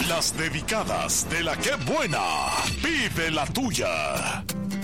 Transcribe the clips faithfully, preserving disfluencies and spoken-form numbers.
Las dedicadas de la que buena. Vive la tuya.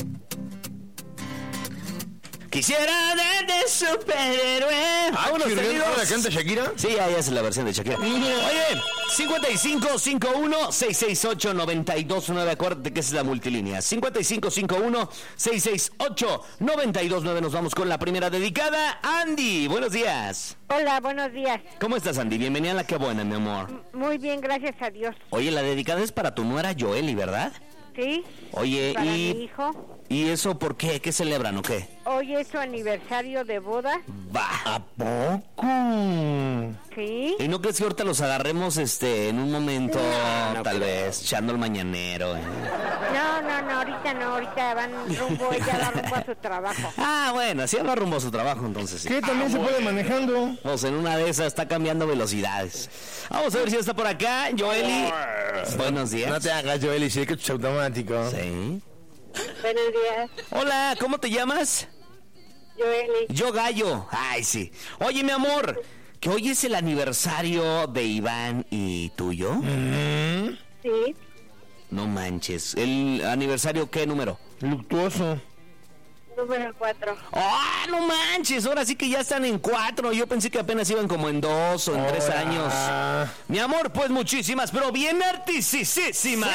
Quisiera de superhéroe. Vámonos, ¿la canta Shakira? Sí, ahí es la versión de Shakira. Oye, cincuenta y cinco cincuenta y uno, seiscientos sesenta y ocho, noventa y dos nueve. Acuérdate que es la multilínea. cincuenta y cinco cincuenta y uno, seiscientos sesenta y ocho, noventa y dos nueve. Nos vamos con la primera dedicada. Andy, buenos días. Hola, buenos días. ¿Cómo estás, Andy? Bienvenida a la que buena, mi amor. M- Muy bien, gracias a Dios. Oye, la dedicada es para tu nuera Joely, ¿verdad? Sí. Oye, para y... mi hijo. ¿Y eso por qué? ¿Qué celebran o qué? Hoy es su aniversario de boda. Va. ¿A poco? Sí. ¿Y no crees que ahorita los agarremos este en un momento, no, tal pero... vez, echando el mañanero? ¿eh? No, no, no, ahorita no, ahorita van rumbo, ella va rumbo a su trabajo. Ah, bueno, así va rumbo a su trabajo, entonces sí. ¿Qué? ¿También ah, se bueno. puede manejando? Pues en una de esas está cambiando velocidades. Vamos a ver si está por acá, Joely. Buenos días. No te hagas, Joely, sí que es automático. Sí. Buenos días, Hola, ¿cómo te llamas? Joely. Yo Gallo. Ay, sí. Oye, mi amor, que hoy es el aniversario de Iván y tuyo. Mm, Sí, No manches. ¿El aniversario qué número? luctuoso. número cuatro. ¡Ah, no manches! Ahora sí que ya están en cuatro. Yo pensé que apenas iban como en dos o en tres Hola. años. Mi amor, pues muchísimas, pero bien artisísimas.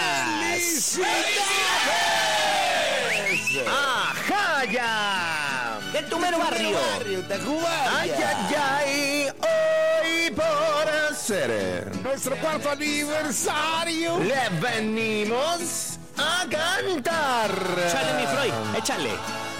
¡Ajá, ya! De tu mero barrio. Ay, ay, ay, hoy por ser nuestro cuarto aniversario le venimos a cantar. Échale, mi Freud, échale.